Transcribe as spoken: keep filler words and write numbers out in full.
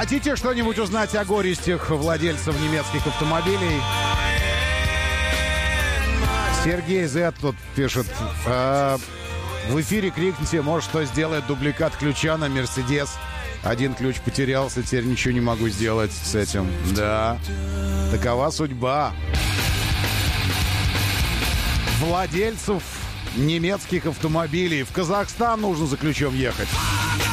Хотите что-нибудь узнать о горестях владельцев немецких автомобилей? Сергей Зет тут пишет. Э, в эфире крикните, может, кто сделает дубликат ключа на Мерседес. Один ключ потерялся, теперь ничего не могу сделать с этим. Да, такова судьба владельцев немецких автомобилей. В Казахстан нужно за ключом ехать.